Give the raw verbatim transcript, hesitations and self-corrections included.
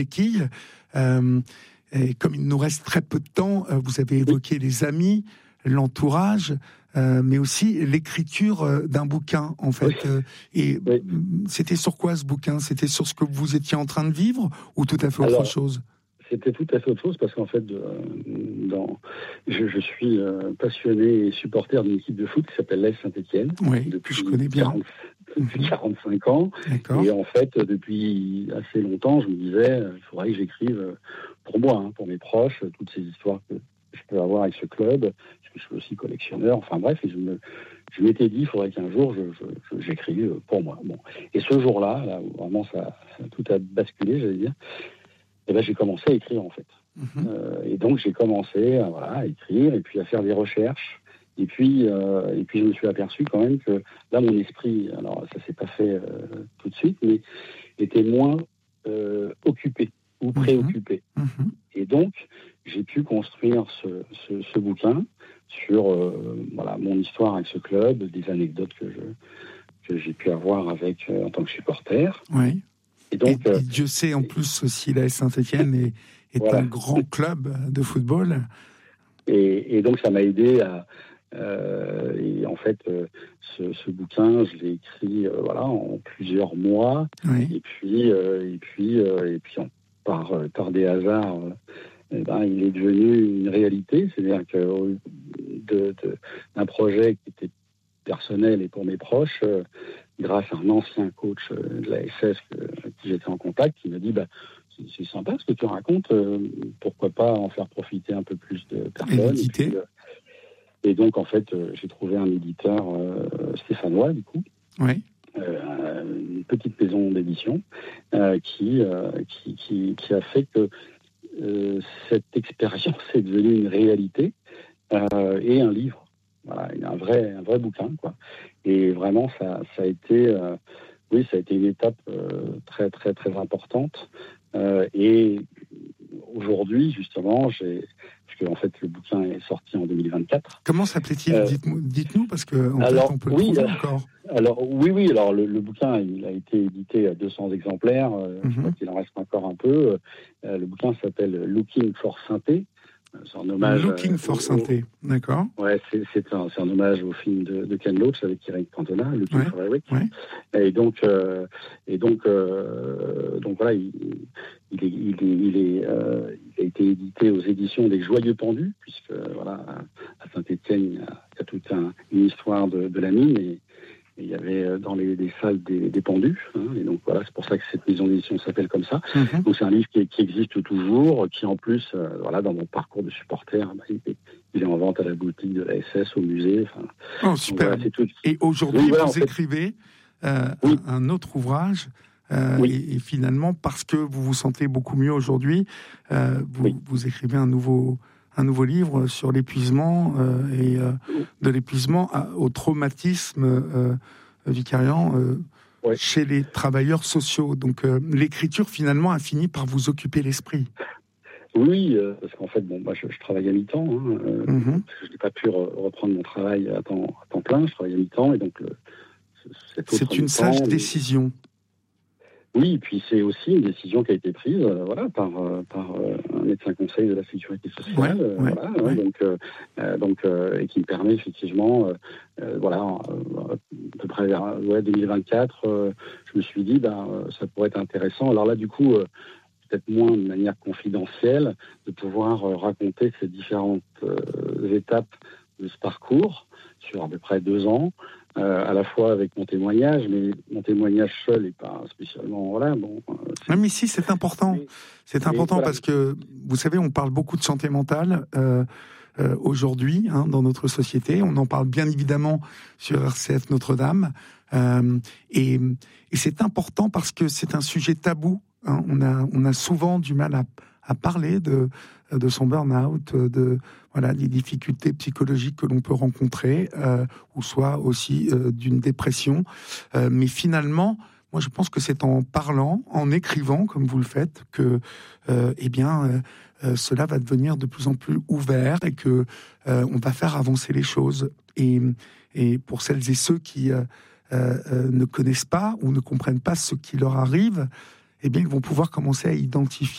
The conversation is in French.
béquilles. Euh, et comme il nous reste très peu de temps, euh, vous avez évoqué oui. les amis, l'entourage, euh, mais aussi l'écriture euh, d'un bouquin, en fait. Oui. Euh, et oui. c'était sur quoi ce bouquin ? C'était sur ce que vous étiez en train de vivre ou tout à fait autre Alors, chose ? C'était tout à fait autre chose parce qu'en fait, euh, dans, je, je suis euh, passionné et supporter d'une équipe de foot qui s'appelle l'A S Saint-Étienne. Oui, depuis je connais bien. quarante, depuis quarante-cinq ans. D'accord. Et en fait, depuis assez longtemps, je me disais, il faudrait que j'écrive pour moi, hein, pour mes proches, toutes ces histoires que je peux avoir avec ce club, parce que je suis aussi collectionneur. Enfin bref, et je me, je m'étais dit, il faudrait qu'un jour, je, je, je, j'écrive pour moi. Bon. Et ce jour-là, là, où vraiment ça, ça tout a basculé, j'allais dire. Et ben, j'ai commencé à écrire, en fait. Mmh. Euh, et donc, j'ai commencé à, voilà, à écrire et puis à faire des recherches. Et puis, euh, et puis, je me suis aperçu quand même que là, mon esprit, alors ça s'est pas fait euh, tout de suite, mais était moins euh, occupé ou préoccupé. Mmh. Et donc, j'ai pu construire ce, ce, ce bouquin sur euh, voilà, mon histoire avec ce club, des anecdotes que, je, que j'ai pu avoir avec, euh, en tant que supporter. Oui. Et donc, et, et Dieu sait en plus aussi l'A S Saint-Étienne est, est voilà. un grand club de football. Et, et donc ça m'a aidé à euh, et en fait euh, ce, ce bouquin je l'ai écrit euh, voilà en plusieurs mois. Oui. Et puis euh, et puis euh, et puis en, par par des hasards euh, eh ben, il est devenu une réalité. C'est-à-dire que de, de, d'un projet qui était personnel et pour mes proches. Euh, grâce à un ancien coach de la S S que, avec qui j'étais en contact, qui m'a dit bah, c'est, c'est sympa ce que tu racontes, euh, pourquoi pas en faire profiter un peu plus de personnes. Et, puis, euh, et donc, en fait, euh, j'ai trouvé un éditeur euh, stéphanois, du coup, oui. euh, une petite maison d'édition, euh, qui, euh, qui, qui, qui a fait que euh, cette expérience est devenue une réalité euh, et un livre. Voilà, un vrai, un vrai bouquin, quoi. Et vraiment, ça, ça a été, euh, oui, ça a été une étape euh, très, très, très importante. Euh, et aujourd'hui, justement, j'ai, parce que en fait, le bouquin est sorti en deux mille vingt-quatre. Comment s'appelait-il ? euh, Dites-nous, dites-nous, parce que en alors, fait, on peut oui, le trouver euh, encore. Alors oui, oui. Alors le, le bouquin, il a été édité à deux cents exemplaires. Euh, mm-hmm. Je crois qu'il en reste encore un peu. Euh, le bouquin s'appelle Looking for Synthé. C'est un hommage. Looking for Synthé, d'accord. Ouais, c'est, c'est, un, c'est un hommage au film de, de Ken Loach avec Eric Cantona, Looking ouais, for Eric. Ouais. Et donc, euh, et donc, euh, donc voilà, il, il est, il est, il est, euh, il a été édité aux éditions des Joyeux Pendus, puisque voilà, à Saint-Étienne, il y a, il y a toute un, une histoire de, de la mine et il y avait dans les, les salles des, des pendus, hein, et donc voilà, c'est pour ça que cette maison d'édition s'appelle comme ça. Mm-hmm. Donc c'est un livre qui, qui existe toujours, qui en plus, euh, voilà, dans mon parcours de supporter, bah, il, il est en vente à la boutique de la S S, au musée. Oh super. Voilà, c'est tout. Et aujourd'hui, oui, voilà, vous écrivez euh, oui. un, un autre ouvrage. Euh, oui. et, et finalement, parce que vous vous sentez beaucoup mieux aujourd'hui, euh, vous, oui. vous écrivez un nouveau. un nouveau livre sur l'épuisement euh, et euh, de l'épuisement à, au traumatisme euh, vicariant euh, ouais. chez les travailleurs sociaux. Donc euh, l'écriture finalement a fini par vous occuper l'esprit. Oui, euh, parce qu'en fait, bon, moi je, je travaille à mi-temps. Hein, euh, mm-hmm. Je n'ai pas pu re- reprendre mon travail à temps, à temps plein. Je travaille à mi-temps et donc le, c'est une sage mais... décision. Oui, et puis c'est aussi une décision qui a été prise, euh, voilà, par euh, par euh, un médecin conseil de la sécurité sociale, ouais, euh, ouais, voilà, ouais. Hein, donc euh, donc euh, et qui me permet effectivement, euh, euh, voilà, euh, à peu près vers ouais, deux mille vingt-quatre, euh, je me suis dit, ben euh, ça pourrait être intéressant. Alors là, du coup, euh, peut-être moins de manière confidentielle, de pouvoir euh, raconter ces différentes euh, étapes de ce parcours sur à peu près deux ans. Euh, à la fois avec mon témoignage, mais mon témoignage seul n'est pas spécialement... Voilà, bon, euh, c'est... Mais si, c'est important. Mais, c'est important voilà. Parce que, vous savez, on parle beaucoup de santé mentale euh, euh, aujourd'hui hein, dans notre société. On en parle bien évidemment sur R C F Notre-Dame. Euh, et, et c'est important parce que c'est un sujet tabou. Hein. On a, on a souvent du mal à, à parler de, de son burn-out, de... Voilà, des difficultés psychologiques que l'on peut rencontrer, euh, ou soit aussi euh, d'une dépression. Euh, mais finalement, moi, je pense que c'est en parlant, en écrivant, comme vous le faites, que, euh, eh bien, euh, euh, cela va devenir de plus en plus ouvert et que euh, on va faire avancer les choses. Et, et pour celles et ceux qui euh, euh, ne connaissent pas ou ne comprennent pas ce qui leur arrive, eh bien, ils vont pouvoir commencer à identifier